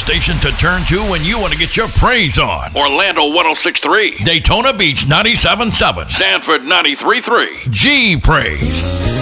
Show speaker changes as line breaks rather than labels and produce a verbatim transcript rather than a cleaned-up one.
station to turn to when you want to get your praise on.
Orlando one oh six point three.
Daytona Beach ninety-seven point seven.
Sanford ninety-three point three.
G Praise.